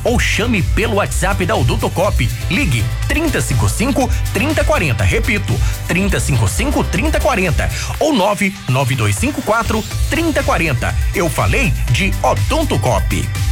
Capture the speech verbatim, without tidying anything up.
ou chame pelo WhatsApp da Odontocop. Ligue trinta e cinquenta e cinco, trinta e quarenta. Repito, trinta e cinquenta e cinco, trinta e quarenta ou nove nove dois cinco quatro, trinta e quarenta. Eu falei de Odontocop.